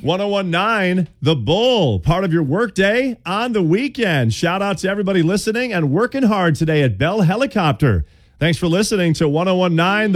1019 The Bull, part of your workday on the weekend. Shout out to everybody listening and working hard today at Bell Helicopter. Thanks for listening to 1019